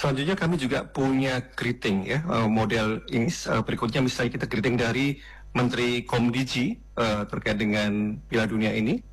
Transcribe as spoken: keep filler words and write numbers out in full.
Selanjutnya kami juga punya greeting ya, uh, model ini uh, berikutnya misalnya kita greeting dari Menteri Komdiji uh, terkait dengan Piala Dunia ini.